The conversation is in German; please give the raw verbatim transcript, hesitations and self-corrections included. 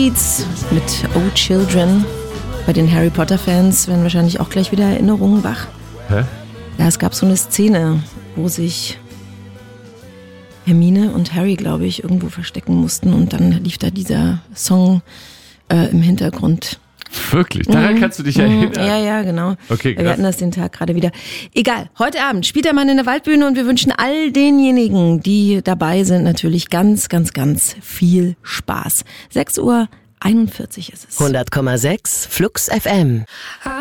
Beats mit Oh Children. Bei den Harry Potter-Fans werden wahrscheinlich auch gleich wieder Erinnerungen wach. Hä? Ja, es gab so eine Szene, wo sich Hermine und Harry, glaube ich, irgendwo verstecken mussten und dann lief da dieser Song äh, im Hintergrund. Wirklich? Daran Mhm. kannst du dich erinnern? Ja, ja, genau. Okay, krass. Wir hatten das den Tag gerade wieder. Egal, heute Abend spielt der Mann in der Waldbühne und wir wünschen all denjenigen, die dabei sind, natürlich ganz, ganz, ganz viel Spaß. sechs Uhr einundvierzig ist es. hundert Komma sechs Flux F M.